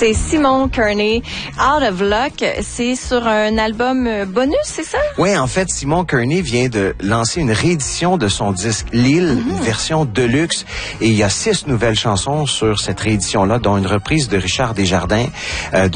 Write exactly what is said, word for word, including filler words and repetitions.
C'est Simon Kearney, Out of Luck. C'est sur un album bonus, c'est ça? Oui, en fait, Simon Kearney vient de lancer une réédition de son disque Lille, mm-hmm. une version deluxe. Et il y a six nouvelles chansons sur cette réédition-là, dont une reprise de Richard Desjardins. Euh,